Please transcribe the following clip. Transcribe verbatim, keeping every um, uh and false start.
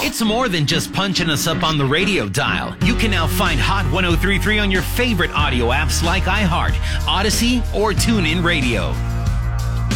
It's more than just punching us up on the radio dial. You can now find Hot one oh three point three on your favorite audio apps like iHeart, Odyssey, or TuneIn Radio.